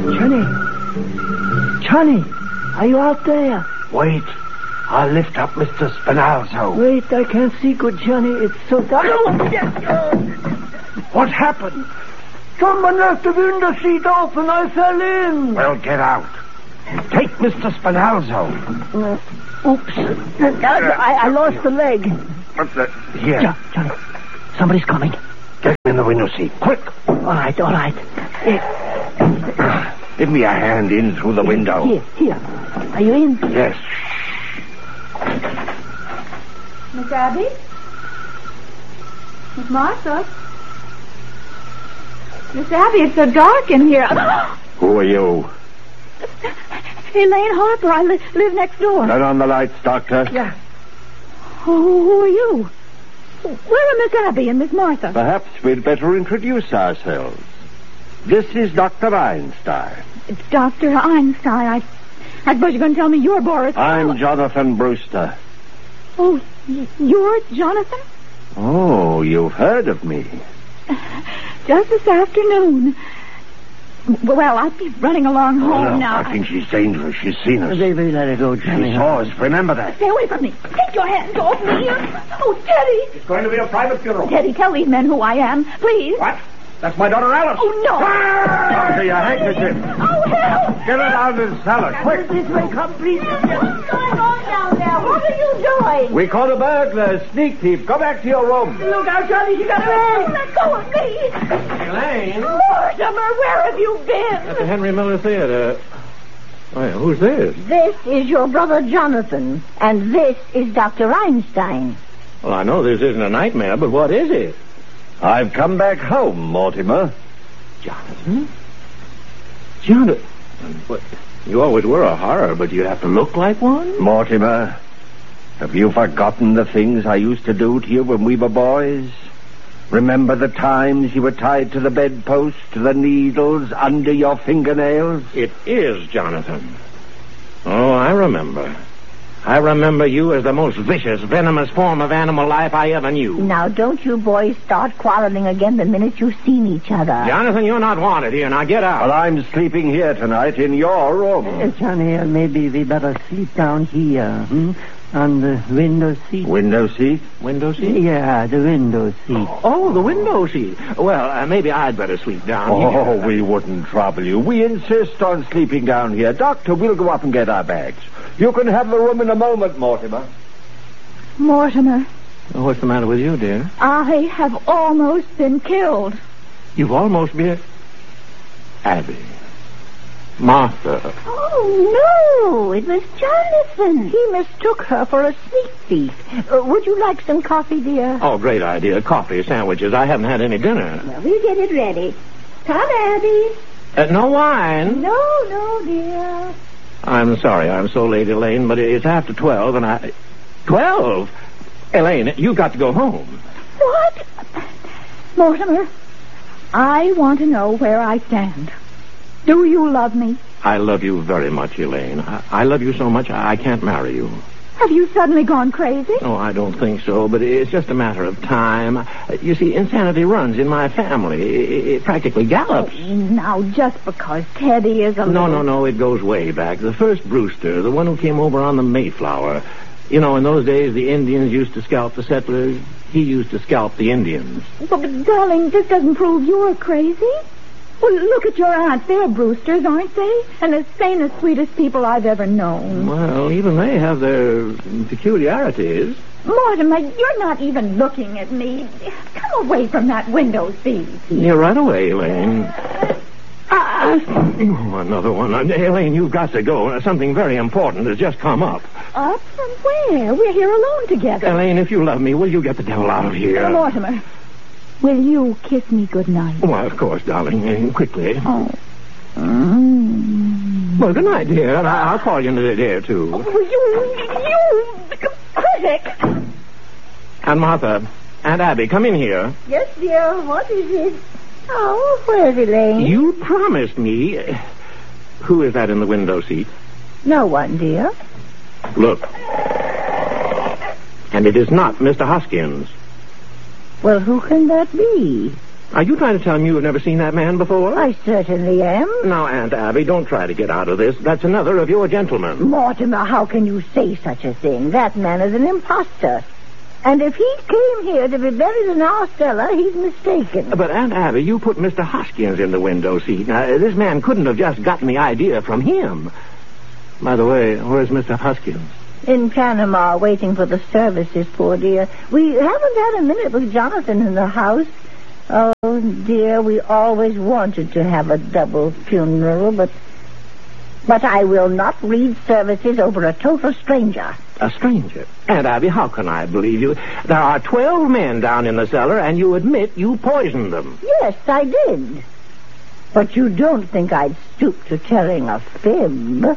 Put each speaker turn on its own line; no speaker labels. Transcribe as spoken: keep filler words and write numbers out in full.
Johnny. Johnny, are you out there?
Wait. I'll lift up Mister Spinalzo.
Wait, I can't see good, Johnny. It's so dark.
What happened?
Someone left the window seat open. I fell in.
Well, get out. Take Mister Spinalzo.
Uh, oops. I, I lost the leg.
What's that? Here.
Jo- Johnny, somebody's coming.
Get him in the window seat. Quick.
All right, all right.
Here. Give me a hand in through the window.
Here, here. Are you in?
Yes.
Miss Abby? Miss Martha? Miss Abby, it's so dark in here.
Who are you?
Elaine Harper. I li- live next door.
Turn on the lights, Doctor.
Yeah.
Oh, who are you? Where are Miss Abby and Miss Martha?
Perhaps we'd better introduce ourselves. This is Doctor Einstein.
It's Doctor Einstein. I, I suppose you're going to tell me you're Boris.
I'm Jonathan Brewster.
Oh, y- you're Jonathan?
Oh, you've heard of me.
Just this afternoon. Well, I'll be running along home
Oh, no,
now.
I think she's dangerous. She's seen us.
Baby, let her go, Johnny.
She saw us. Remember that.
Stay away from me. Take your hands off me. Oh, Teddy.
It's going to be a private funeral.
Teddy, tell these men who I am, please.
What? That's my daughter Alice.
Oh, no.
Doctor, your handkerchief.
Oh, help.
Get it out of the cellar, quick.
This way, come, please.
What's going on down there? What are you doing?
We caught a burglar, a sneak thief. Go back to your room.
Look out, Johnny. She got away.
Let go of me.
Elaine?
Mortimer, where have you been?
At the Henry Miller Theater. Well, who's this?
This is your brother Jonathan, and this is Doctor Einstein.
Well, I know this isn't a nightmare, but what is it?
I've come back home, Mortimer.
Jonathan? Jonathan? What? You always were a horror, but you have to look like one?
Mortimer, have you forgotten the things I used to do to you when we were boys? Remember the times you were tied to the bedpost, the needles under your fingernails?
It is Jonathan. Oh, I remember. I remember you as the most vicious, venomous form of animal life I ever knew.
Now, don't you boys start quarreling again the minute you've seen each other.
Jonathan, you're not wanted here. Now get out.
Well, I'm sleeping here tonight in your room.
Uh, Johnny, uh, maybe we better sleep down here, hmm? On the window seat.
Window seat?
Window seat?
Yeah, the window seat.
Oh, the window seat. Well, uh, maybe I'd better sleep down here.
Oh, we wouldn't trouble you. We insist on sleeping down here. Doctor, we'll go up and get our bags. You can have the room in a moment, Mortimer.
Mortimer,
Oh, what's the matter with you, dear?
I have almost been killed.
You've almost been... Abby. Martha.
Oh, no, it was Jonathan. He mistook her for a sneak thief. Uh, would you like some coffee, dear?
Oh, great idea. Coffee, sandwiches. I haven't had any dinner.
Well, we'll get it ready. Come, Abby.
Uh, no wine.
No, no, dear.
I'm sorry I'm so late, Elaine, but it's after twelve, and I... Twelve? Elaine, you've got to go home.
What? Mortimer, I want to know where I stand. Do you love me?
I love you very much, Elaine. I, I love you so much I can't marry you.
Have you suddenly gone crazy?
Oh, I don't think so, but it's just a matter of time. You see, insanity runs in my family. It, it practically gallops.
Oh, now, just because Teddy is a
No,
little...
no, no, it goes way back. The first Brewster, the one who came over on the Mayflower. You know, in those days, the Indians used to scalp the settlers. He used to scalp the Indians.
But, but, darling, this doesn't prove you're crazy. Well, look at your aunts. They're Brewsters, aren't they? And the sanest, sweetest people I've ever known.
Well, even they have their peculiarities.
Mortimer, you're not even looking at me. Come away from that window seat.
You're right away, Elaine. Ah, oh, another one. Uh, Elaine, you've got to go. Something very important has just come up.
Up from where? We're here alone together.
Elaine, if you love me, will you get the devil out of here?
Mortimer, will you kiss me goodnight?
Why, of course, darling. Uh, quickly.
Oh. Mm.
Well, good night, dear. And I- I'll call you in a day or two.
Oh, you, you critic.
And Martha, Aunt Abby, come in here.
Yes, dear. What is it? Oh, where's Elaine?
You promised me... uh, Who is that in the window seat?
No one, dear.
Look. And it is not Mister Hoskins.
Well, who can that be?
Are you trying to tell me you've never seen that man before?
I certainly am.
Now, Aunt Abby, don't try to get out of this. That's another of your gentlemen.
Mortimer, how can you say such a thing? That man is an imposter. And if he came here to be buried in our cellar, he's mistaken.
But, Aunt Abby, you put Mister Hoskins in the window seat. Now, this man couldn't have just gotten the idea from him. By the way, where's Mister Hoskins?
In Panama, waiting for the services, poor dear. We haven't had a minute with Jonathan in the house. Oh, dear, we always wanted to have a double funeral, but... But I will not read services over a total stranger.
A stranger? Aunt Abby, how can I believe you? There are twelve men down in the cellar, and you admit you poisoned them.
Yes, I did. But you don't think I'd stoop to telling a fib?